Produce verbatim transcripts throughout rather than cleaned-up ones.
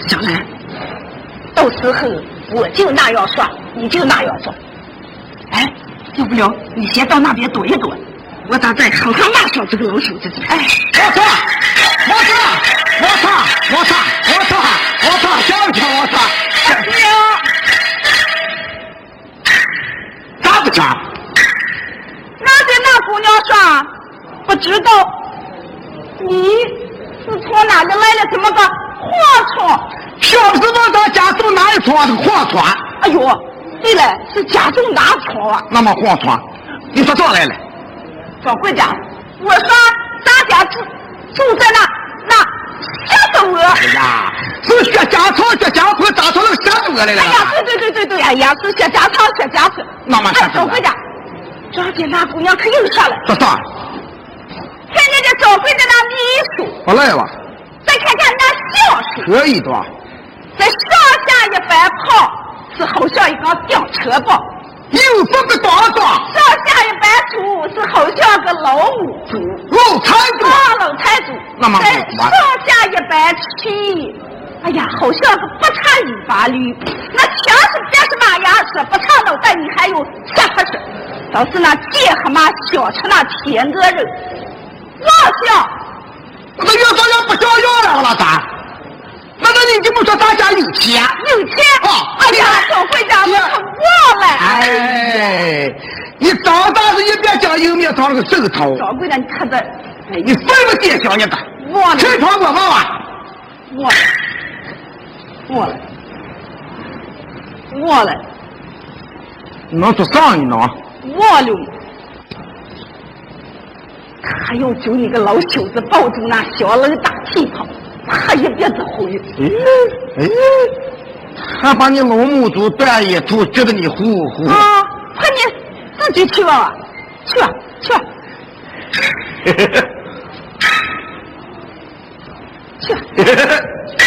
小兰，到时候我就那样说，你就那样做。哎，要不了，你先到那边躲一躲，我咋再狠狠骂上这个老朽子去？哎， 我操！我操！我操！我操！我操！我操！想不想我操？ 娘， 咋不讲？ 那对那姑娘说，不知道你是从哪里来的这么个蝗虫？ 小不知道咱家中哪一床是黄床？ 哎呦，对了，是家中哪床啊？ 那么黄床，你说咋来了？ 掌柜的，我说咱家住住在那那吓死我！ 哎呀，是薛家草薛家坡咋成了吓死我来了？ 哎呀，对对对对对，哎呀，是薛家草薛家坡。 那么吓死我！ 掌柜的，庄家那姑娘可又说了。 说啥？ 看见这掌柜的那秘书， 我来吧。 再看看那相书， 可以的。 这上下一摆跑，是好像一个吊车包。 有这个多少？ 上下一摆主是好像个老五主， 老财主啊，老财主。 那么上下一摆去，哎呀，好像个不差一把驴。那枪是别是马牙齿，不差脑袋，你还有三合齿。倒是那剑和马小吃那天鹅肉，我想， 我这越说越不想要了，我老三。那那你就不说咱家有钱？ 有钱啊！ 哎呀，掌柜的，我可忘了。 哎，你长大是一边讲有面长了个手头。 掌柜的，你看这，哎， 你分不见小一个。 忘了。 陈床我忘了。 忘了。忘了。忘了。 能说啥呢？ 忘了。还要救你个老朽子抱住那小楼打气泡。他一别子回， 哎，还把你老母猪断一头，觉得你糊糊啊！快你自己去吧，去吧，去吧，去吧。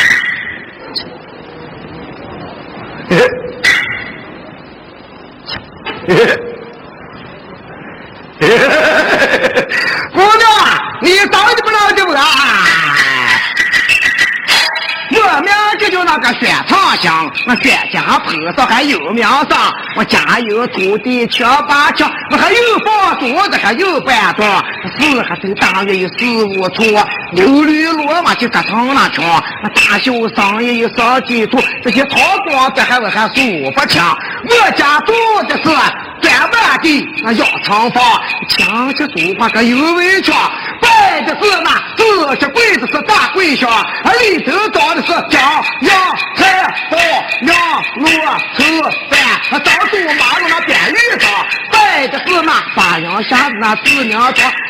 姑娘，你早就不能救了。我名就叫那个薛长香，我薛家坡上还有名声。我家有土地七八顷，我还有房住，这还有半幢，四还是大约有四五处。六驴骡马就搁成那穷，我大修商业有十几处，这些草光这还我还数不清。我家住的是三万地，那要城房，墙是书画个有围墙，摆的是那这些柜子是大柜箱，里头装的是姜羊菜包羊螺车饭，找住马路那边绿上，摆的是那八羊下子那四娘庄，